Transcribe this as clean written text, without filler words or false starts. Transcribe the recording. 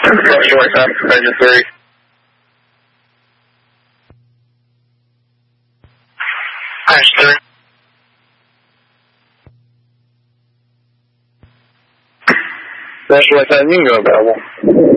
Short time, Engine 3. Engine 3. That's right, you can go available.